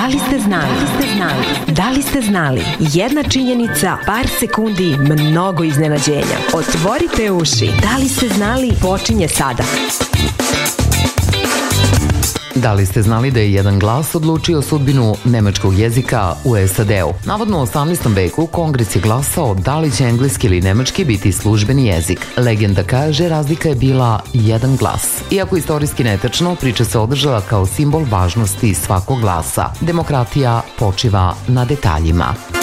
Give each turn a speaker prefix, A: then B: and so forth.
A: Da li ste znali? Da li ste znali? Jedna činjenica, par sekundi, mnogo iznenađenja. Otvorite uši. Da li ste znali? Počinje sada.
B: Da li ste znali da je jedan glas odlučio sudbinu nemačkog jezika u SAD-u? Navodno u 18. veku Kongres je glasao da li će engleski ili nemački biti službeni jezik. Legenda kaže razlika je bila jedan glas. Iako istorijski netačno, priča se održala kao simbol važnosti svakog glasa. Demokratija počiva na detaljima.